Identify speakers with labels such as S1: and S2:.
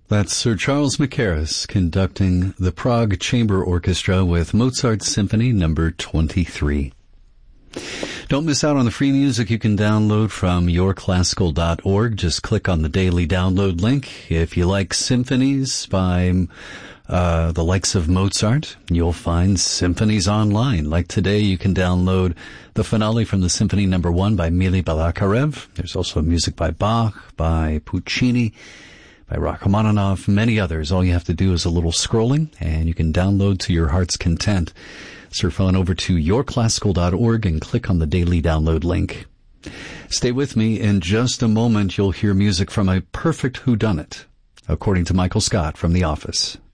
S1: That's Sir Charles Mackerras conducting the Prague Chamber Orchestra with Mozart's Symphony Number 23. Don't miss out on the free music you can download from yourclassical.org. Just click on the daily download link. If you like symphonies by the likes of Mozart, you'll find symphonies online. Like today, you can download the finale from the Symphony Number 1 by Mili Balakarev. There's also music by Bach, by Puccini, by Rachmaninoff, many others. All you have to do is a little scrolling, and you can download to your heart's content. Surf on over to yourclassical.org and click on the daily download link. Stay with me. In just a moment, you'll hear music from a perfect whodunit, according to Michael Scott from The Office.